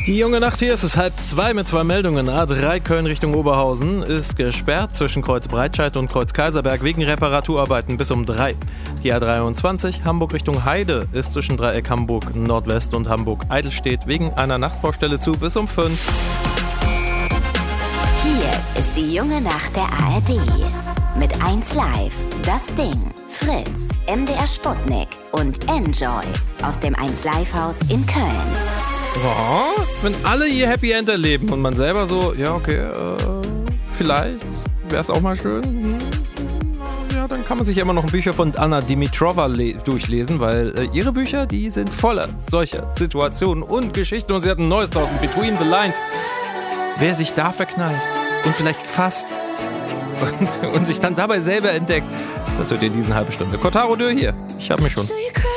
Die junge Nacht hier, es ist 1:30 mit 2 Meldungen. A3 Köln Richtung Oberhausen ist gesperrt zwischen Kreuz Breitscheid und Kreuz Kaiserberg wegen Reparaturarbeiten bis um 3. Die A23 Hamburg Richtung Heide ist zwischen Dreieck Hamburg Nordwest und Hamburg Eidelstedt wegen einer Nachtbaustelle zu bis um 5. Hier ist die junge Nacht der ARD. Mit 1Live, Das Ding, Fritz, MDR Sputnik und Enjoy aus dem 1Live-Haus in Köln. Oh, wenn alle ihr Happy End erleben und man selber so, ja okay, vielleicht wäre es auch mal schön. Ja, dann kann man sich ja immer noch Bücher von Anna Dimitrova durchlesen, weil ihre Bücher, die sind voller solcher Situationen und Geschichten und sie hat ein neues draußen, Between the Lines. Wer sich da verknallt und vielleicht fasst und sich dann dabei selber entdeckt, das hört ihr in diesen halben Stunde. Kotaro Dürr hier, ich hab mich schon.